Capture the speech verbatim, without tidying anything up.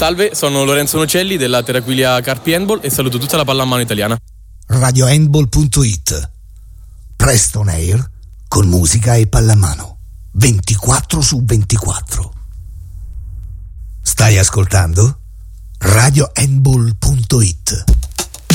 Salve, sono Lorenzo Nocelli della Terraquilia Carpi Handball e saluto tutta la pallamano italiana. radio handball punto it. Presto on air con musica e pallamano ventiquattro su ventiquattro. Stai ascoltando radio handball punto it.